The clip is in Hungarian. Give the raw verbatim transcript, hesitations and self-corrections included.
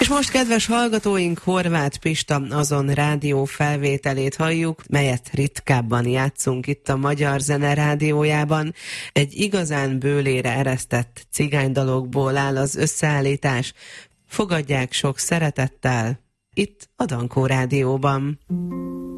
most, kedves hallgatóink, Horváth Pista azon rádió felvételét halljuk, melyet ritkábban játszunk itt a Magyar Zene Rádiójában. Egy igazán bőlére eresztett cigánydalokból áll az összeállítás. Fogadják sok szeretettel itt a Dankó Rádióban.